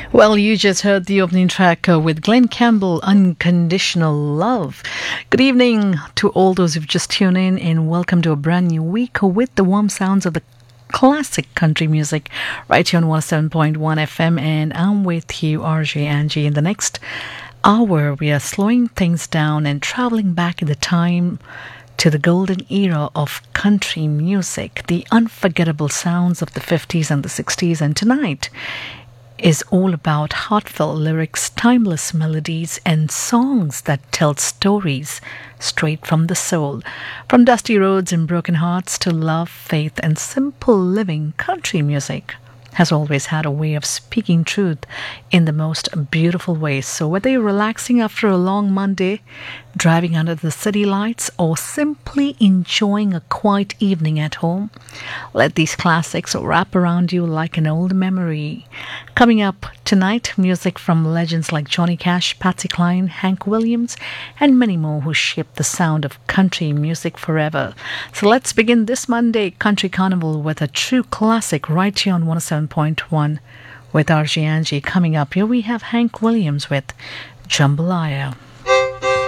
Well, you just heard the opening track with Glenn Campbell, Unconditional Love. Good evening to all those who've just tuned in, and welcome to a brand new week with the warm sounds of the classic country music right here on 107.1 FM. And I'm with you, RJ Angie. In the next hour, we are slowing things down and traveling back in the time to the golden era of country music, the unforgettable sounds of the 50s and the 60s. And tonight is all about heartfelt lyrics, timeless melodies, and songs that tell stories straight from the soul. From dusty roads and broken hearts to love, faith, and simple living, country music has always had a way of speaking truth in the most beautiful ways. So whether you're relaxing after a long Monday, driving under the city lights, or simply enjoying a quiet evening at home, let these classics wrap around you like an old memory. Coming up tonight, music from legends like Johnny Cash, Patsy Cline, Hank Williams, and many more who shaped the sound of country music forever. So let's begin this Monday Country Carnival with a true classic right here on 107.1 with RJ Angie. Coming up, here we have Hank Williams with Jambalaya.